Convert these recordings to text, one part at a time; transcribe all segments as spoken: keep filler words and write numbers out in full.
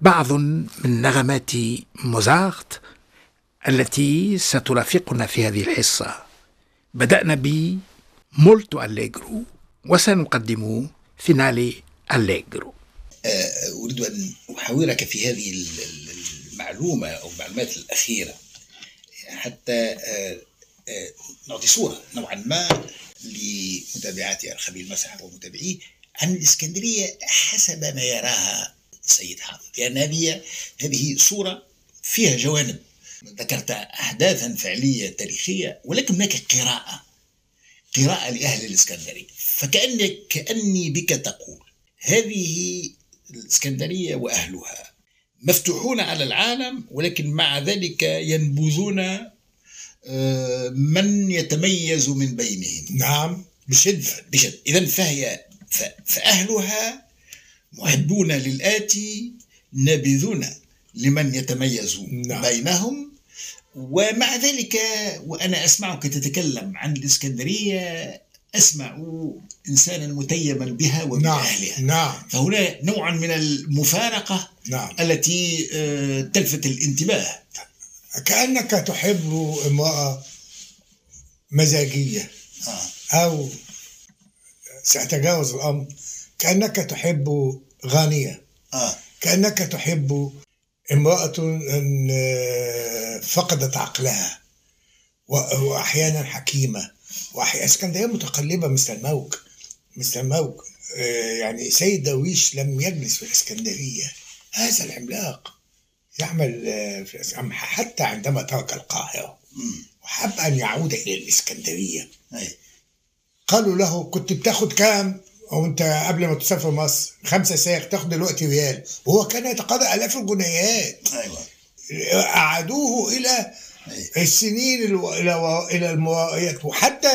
بعض من نغمات موزارت التي سترافقنا في هذه الحصة. بدأنا ب مولتو أليجرو وسنقدم فينالي أليجرو. أريد أن أحاورك في هذه المعلومة أو المعلومات الأخيرة حتى نعطي صورة نوعا ما لمتابعاتي الخبير المسرح ومتابعيه عن الإسكندرية حسب ما يراها السيد حافظ، لأن هذه هذه صورة فيها جوانب. ذكرت أحداثا فعلية تاريخية، ولكن هناك قراءة قراءة لأهل الإسكندرية، فكأنك كأني بك تقول هذه الإسكندرية وأهلها مفتوحون على العالم، ولكن مع ذلك ينبذون من يتميز من بينهم. نعم، بشدة بشدة. إذن فهي فأهلها محبون للآتي نابذون لمن يتميز نعم. بينهم. ومع ذلك وأنا أسمعك تتكلم عن الإسكندرية أسمع إنسانا متيما بها وبأهلها. نعم. نعم. فهنا نوع من المفارقة نعم. التي تلفت الانتباه. كأنك تحب امرأة مزاجية آه. أو سأتجاوز الأمر، كأنك تحب غانية آه. كأنك تحب امرأة فقدت عقلها وأحيانا حكيمة، وأحيانا اسكندرية متقلبة مثل الموج مثل الموج. يعني سيد درويش لم يجلس في الإسكندرية، هذا العملاق يعمل في حتى عندما ترك القاهرة وحب أن يعود إلى الإسكندرية أي. قالوا له كنت بتاخد كام وانت قبل ما تسافر مصر؟ خمسة ساغ، تاخد دلوقتي ريال، وهو كان يتقاضى آلاف الجنيهات. أيوة. أعادوه إلى أيوة. السنين الو... إلى إلى الموائيات. وحتى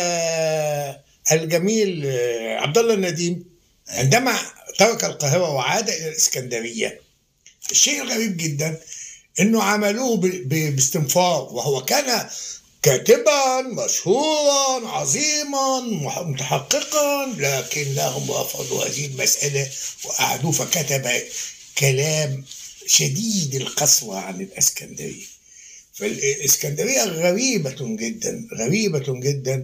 الجميل عبد الله النديم أيوة. عندما ترك القاهرة وعاد إلى الإسكندرية، الشيء الغريب جدا إنه عملوه ب... ب... باستنفار، وهو كان كاتبا مشهورا عظيما متحققا، لكنهم رفضوا هذه المسألة وقعدوا فكتب كلام شديد القسوة عن الإسكندرية. فالإسكندرية غريبة جدا غريبة جدا.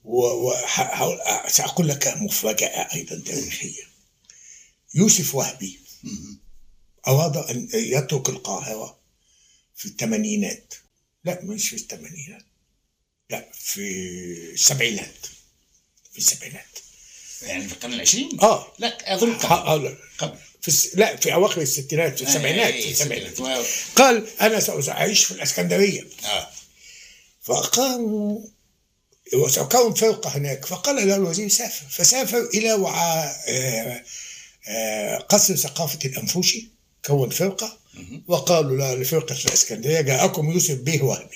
وسأقول لك مفاجأة أيضا تاريخية. يوسف وهبي أراد أن يترك القاهرة في الثمانينات، لا مش في الثمانينات، لا في السبعينات في السبعينات يعني في القرن العشرين؟ اه لا اظن قبل قبل في الس... لا في اواخر الستينات في السبعينات في السبعينات قال انا سأعيش في الاسكندريه اه فقاموا وسأكون فرقه هناك، فقال له الوزير سافر، فسافر الى وعاء آه آه قصر ثقافه الانفوشي، كون فرقه وقالوا لا لفرقه الاسكندريه جاءكم يوسف بيه وهبي.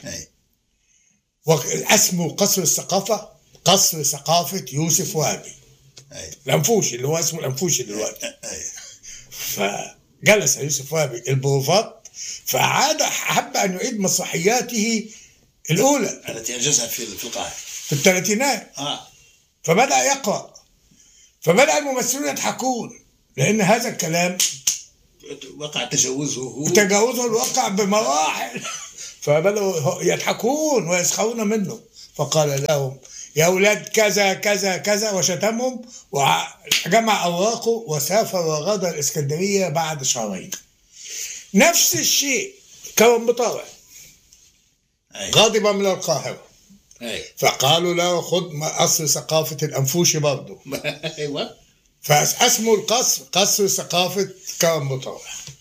اسمه قصر الثقافة، قصر ثقافة يوسف وهبي الأنفوشي اللي هو اسمه الأنفوشي دلوقتي. فجلس يوسف وهبي البروفات، فعاد حب أن يعيد مسرحياته الأولى التي أنجزها في القاهرة في الثلاثينات آه. فبدأ يقرأ، فبدأ الممثلون يضحكون لأن هذا الكلام وقع تجاوزه تجاوزه الواقع بمراحل، فبدأوا يضحكون ويسخرون منه. فقال لهم يا أولاد كذا كذا كذا وشتمهم، وجمع أوراقه وسافر وغادر الإسكندرية بعد شهرين. نفس الشيء كون بطاوع غاضبا من القاهرة، فقالوا له خذ قصر ثقافة الأنفوشي برضه ايوه، فاسمه القصر قصر ثقافة كون بطاوع.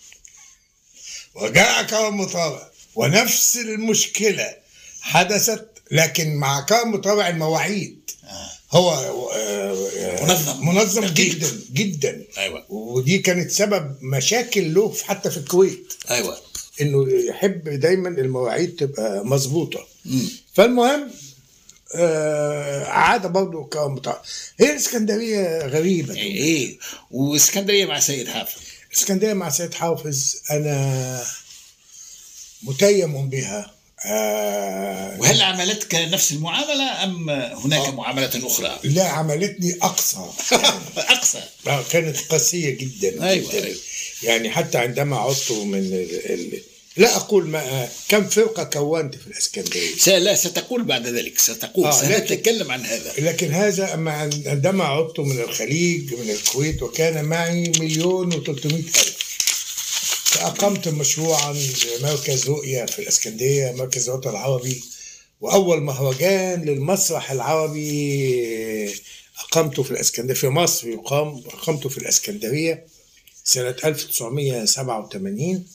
وجاء كون بطاوع ونفس المشكلة حدثت، لكن مع كون بطاوع المواعيد آه. هو آه منظم منظم جدا جدا. أيوة. ودي كانت سبب مشاكل له حتى في الكويت. أيوة. انه يحب دايما المواعيد تبقى مظبوطة. فالمهم آه عادة برضه كون بطاوع. هي الاسكندرية غريبة. ايه ايه واسكندرية مع سيد حافظ. اسكندرية مع سيد حافظ انا متيم بها. آه وهل عملتك نفس المعاملة أم هناك آه معاملة أخرى؟ لا، عملتني أقصى أقصى كانت قاسية جدا. أيوة, أيوة. يعني حتى عندما عدت من ال... ال... لا أقول ما كم فرقة كونت في الإسكندرية. لا ستقول بعد ذلك، ستقول آه سنتكلم عن هذا. لكن هذا أما عندما عدت من الخليج من الكويت وكان معي مليون وثلاثمائة ألف، فأقمت مشروعا مركز رؤية في الإسكندرية، مركز الوطن العربي، وأول مهرجان للمسرح العربي أقمته في الإسكندرية في مصر، يقام أقمته في الإسكندرية سنة ألف وتسعمائة وسبعة وثمانين.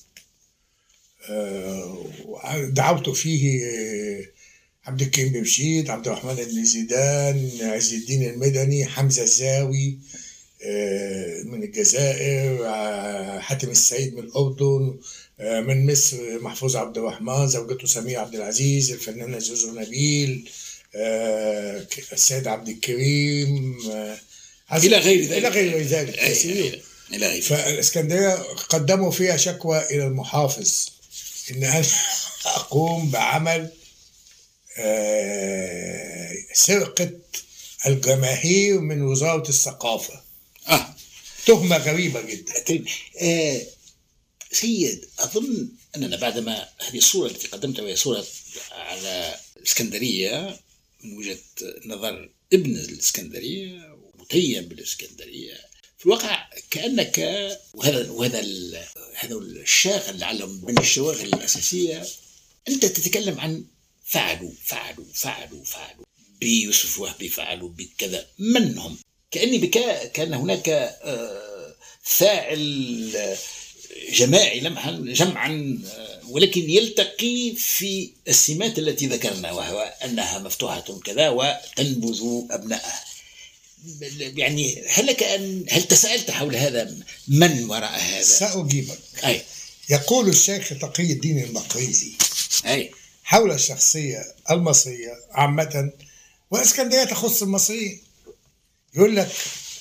دعوت فيه عبد الكريم بمشيد، عبد الرحمن بن زيدان، عز الدين المدني، حمزة الزاوي من الجزائر، حاتم السيد من الأردن، من مصر محفوظ عبد الرحمن، زوجته سمية عبد العزيز، الفنانة زوزو نبيل، السيد عبد الكريم، إلى غير ذلك إلى غير ذلك. فالإسكندرية قدموا فيها شكوى إلى المحافظ إن أنا أقوم بعمل سرقة الجماهير من وزارة الثقافة. آه. تهمة غريبة جدا. آه سيد، أظن أننا بعدما هذه الصورة التي قدمتها وهي صورة على الإسكندرية من وجهة نظر ابن الإسكندرية ومتيم بالإسكندرية، في الواقع كأنك وهذا وهذا هذا الشاغل لعله من الشواغل الأساسية، أنت تتكلم عن فعلوا فعلوا فعلوا فعلوا بيوسف وهبي، فعلوا بكذا، من هم؟ كأني بك كان هناك فاعل جماعي لمحا جمعا، ولكن يلتقي في السمات التي ذكرنا، وهو أنها مفتوحة كذا وتنبذ أبنائها. يعني هل لك أن هل تساءلت حول هذا؟ من وراء هذا؟ سأجيبك. أي. يقول الشيخ تقي الدين المقريزي أي حول الشخصية المصرية عامة، والإسكندرية تخص المصريين، يقول لك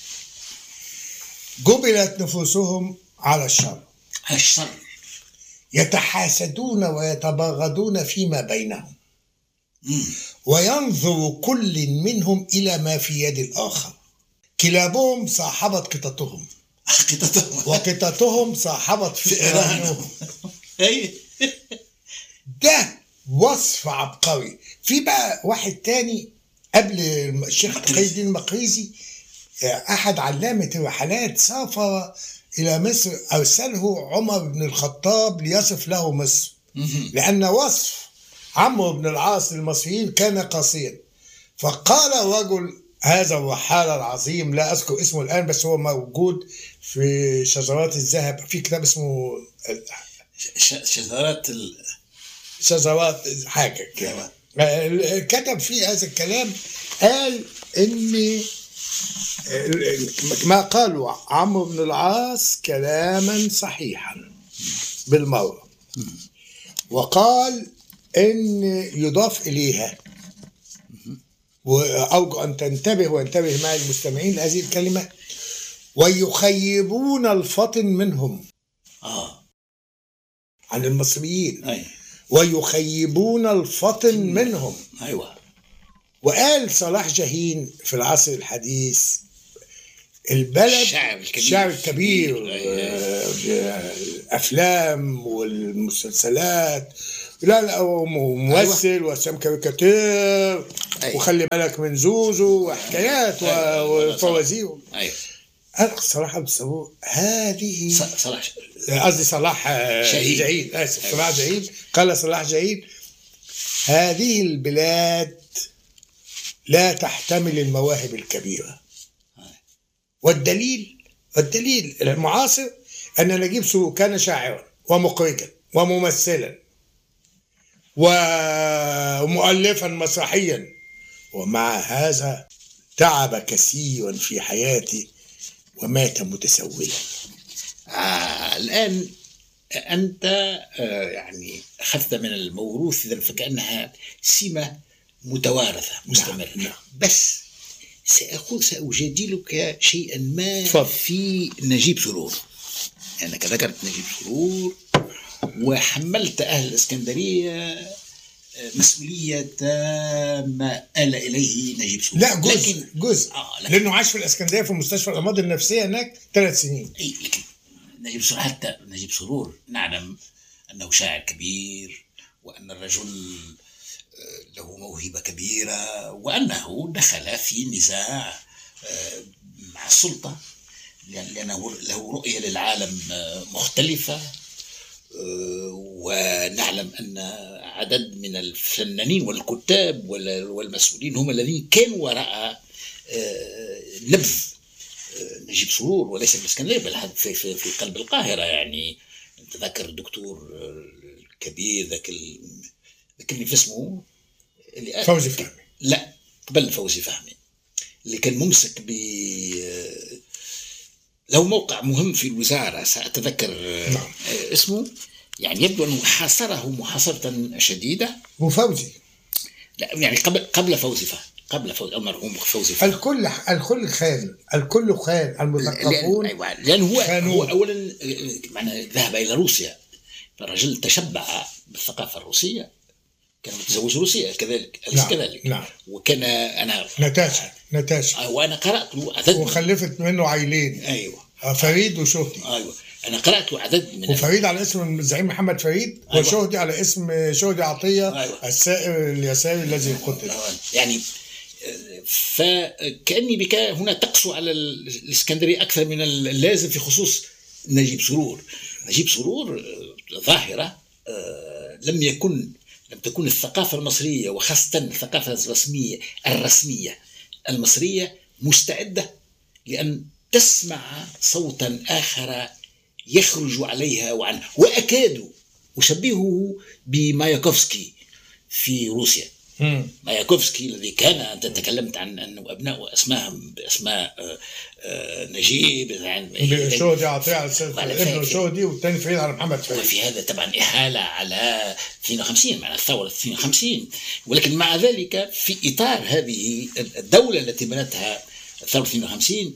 جبلت نفوسهم على الشر على الشر يتحاسدون ويتباغضون فيما بينهم، مم. وينظر كل منهم إلى ما في يد الآخر، كلابهم صاحبت قطتهم وقطتهم صاحبت فئرانهم. ده وصف عبقري. في بقى واحد تاني قبل الشيخ تقي الدين المقريزي، أحد علامة الرحلات، سافر إلى مصر، أرسله عمر بن الخطاب ليصف له مصر، لأن وصف عمرو بن العاص للمصريين كان قاسيا. فقال الرجل هذا الرحالة العظيم، لا أذكر اسمه الآن بس هو موجود في شجرات الذهب، في كتاب اسمه شجرات ال... شجرات حاجة كده، كتب فيه هذا الكلام، قال إن ما قالوا عمرو بن العاص كلاما صحيحا بالمرة، وقال إن يضاف إليها، وأرجو أن تنتبه وينتبه معي المستمعين لهذه الكلمة، ويخيبون الفطن منهم آه. عن المصريين. أي. ويخيبون الفطن منهم. أيوة. وقال صلاح جاهين في العصر الحديث البلد الشعب الكبير, الشعب الكبير الأفلام والمسلسلات، لا لا وممثل أيوة. وسام كاريكاتير أيوة. وخلي بالك من زوزو وحكايات أيوة. وفوازير. أيوة. أنا صراحة بتصور هذه صلاح قصدي صلاح جاهين، آسف أيوة. صلاح جاهين قال صلاح جاهين هذه البلاد لا تحتمل المواهب الكبيرة. والدليل والدليل المعاصر أن نجيب سرور كان شاعرا ومخرجا وممثلا ومؤلفا مسرحيا، ومع هذا تعب كثيرا في حياته ومات متسولا. آه الآن أنت آه يعني أخذت من الموروث، إذن فكأنها سمة متوارثة مستمرة. نعم. بس سأقول سأجادلك شيئا ما فضل. في نجيب سرور، لأنك يعني ذكرت نجيب سرور وحملت أهل الإسكندرية مسؤولية ما آل إليه نجيب سرور. لا جزء لكن جزء آه لكن لأنه عاش في الإسكندرية في مستشفى الأمراض النفسية هناك ثلاث سنين. أي لكن نجيب سرور، حتى نجيب سرور نعلم أنه شاعر كبير، وأن الرجل له موهبة كبيرة، وأنه دخل في نزاع مع السلطة لأنه له رؤية للعالم مختلفة. ونعلم أن عدد من الفنانين والكتاب والمسؤولين هم الذين كانوا وراء نبذ نجيب سرور، وليس في الإسكندرية بل في, في, في قلب القاهرة. يعني تذكر الدكتور الكبير ذاك ذكرني في اسمه، اللي فوزي فهمي، لا قبل فوزي فهمي، اللي كان ممسك ب له موقع مهم في الوزارة، سأتذكر نعم. اسمه. يعني يبدو أنه حاصره محاصرة شديدة. وفوزي لا يعني قبل قبل فوزي فهمي، قبل فوزي المرحوم فوزي فهمي. الكل الكل خان، الكل خان المثقفون. لأن, لأن هو, هو أولا معنى ذهب إلى روسيا، فالرجل تشبع بالثقافة الروسية، كان متزوج روسية كذلك. أليس نعم. كذلك؟ نعم. وكان أنا نتاشا نتاشا وأنا قرأت له عدد، وخلفت منه عيلين. أيوة، فريد وشهدي. أيوة، أنا قرأت له عدد من وفريد على اسم الزعيم محمد فريد. أيوة. وشهدي على اسم شهدي عطية. أيوة. السائر اليساري الذي قتل. أيوة. يعني فكأني بك هنا تقسو على الإسكندرية أكثر من اللازم في خصوص نجيب سرور. نجيب سرور ظاهرة لم يكن لم تكن الثقافة المصرية وخاصة الثقافة الرسمية الرسمية المصرية مستعدة لأن تسمع صوتا آخر يخرج عليها وعنه. وأكاد أشبهه بماياكوفسكي في روسيا. مم. ماياكوفسكي الذي كان أنت تكلمت عن أنه أبناء أسماءهم بأسماء نجيب شهدي عطية على ابنه شهدي، والثاني فريد على محمد فريد. وفي هذا طبعا إحالة على اثنين وخمسين، مع الثورة اثنين وخمسين. ولكن مع ذلك في إطار هذه الدولة التي بنتها الثورة اثنين وخمسين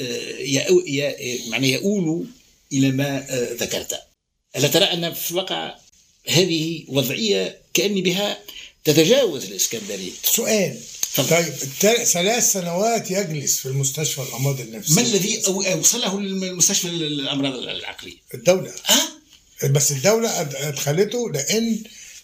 معنى يؤول إلى ما ذكرت. ألا ترى أن في الواقع هذه وضعية كأني بها تتجاوز الإسكندرية؟ سؤال. طيب ثلاث سنوات يجلس في المستشفى الأمراض النفسية، ما الذي أوصله للمستشفى الأمراض العقلية؟ الدولة. أه؟ بس الدولة أدخلته لأن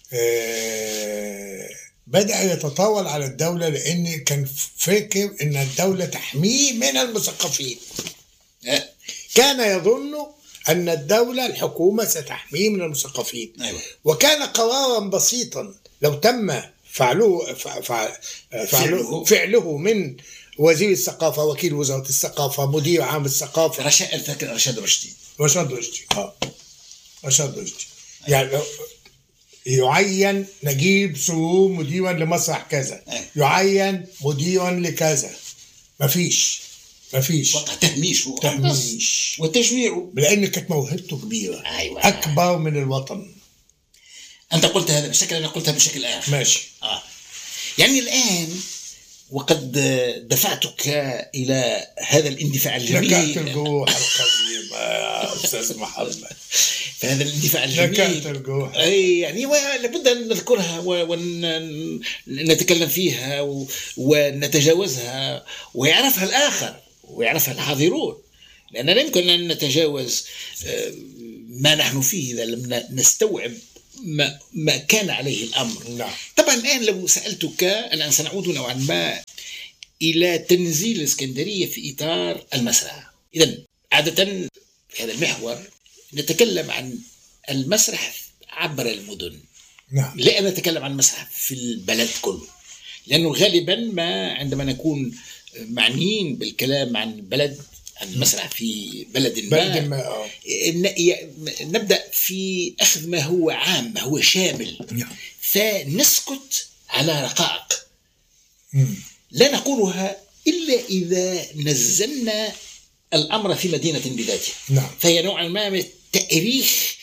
آه بدأ يتطاول على الدولة، لأن كان فاكر أن الدولة تحميه من المثقفين. أه؟ كان يظن أن الدولة الحكومة ستحميه من المثقفين. أيوة. وكان قرارا بسيطا لو تم فعله فعله, فعله, فعله من وزير الثقافة، وكيل وزارة الثقافة، مدير عام الثقافة، رشاد فاكر رشاد رشدي رشاد رشدي اه رشاد رشدي يعني يعين نجيب سرور مديرا لمسرح كذا، يعين مديرا لكذا، مفيش مفيش تهميش تهميش وتجويعه، لأن كانت موهبته كبيرة. أيوة. أكبر من الوطن. أنت قلت هذا بشكل، أنا قلتها بشكل آخر. ماشي. آه. يعني الآن وقد دفعتك إلى هذا الاندفاع الجميل. نكهت الجروح القديمة يا أستاذ محمد. فهذا الاندفاع الجميل نكهت الجروح. أي يعني لابد أن نذكرها ونتكلم فيها ونتجاوزها ويعرفها الآخر ويعرفها الحاضرون، لأننا لا يمكن أن نتجاوز ما نحن فيه إذا لم نستوعب ما, ما كان عليه الأمر. نعم. طبعا الآن لو سألتك الآن سنعود نوعا ما إلى تنزيل الإسكندرية في إطار المسرح. إذن عادة في هذا المحور نتكلم عن المسرح عبر المدن. نعم. لا نتكلم عن المسرح في البلد كله، لأنه غالبا ما عندما نكون معنيين بالكلام عن بلد، عن المسرح في بلد ما, بلد ما آه. نبدأ في أخذ ما هو عام، ما هو شامل. نعم. فنسكت على رقائق مم. لا نقولها إلا إذا نزلنا الأمر في مدينة بذاتها. نعم. فهي نوعا ما من التاريخ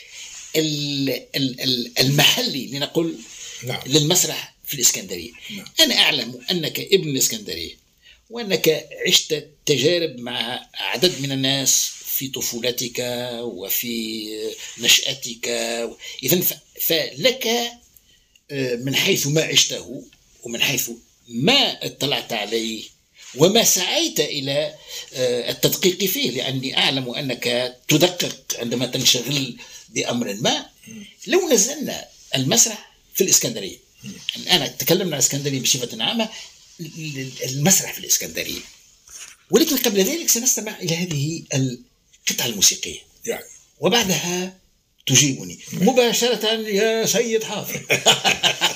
المحلي لنقول. نعم. للمسرح في الإسكندرية. نعم. أنا أعلم أنك ابن الإسكندرية وأنك عشت تجارب مع عدد من الناس في طفولتك وفي نشأتك. إذن فلك من حيث ما عشته ومن حيث ما اطلعت عليه وما سعيت إلى التدقيق فيه، لأني أعلم أنك تدقق عندما تنشغل بأمر ما. لو نزلنا المسرح في الإسكندرية الآن، تكلمنا عن الإسكندرية بصفة عامة، المسرح في الإسكندرية، ولكن قبل ذلك سنستمع إلى هذه القطعة الموسيقية يعني وبعدها تجيبني مباشرة يا سيد حافظ.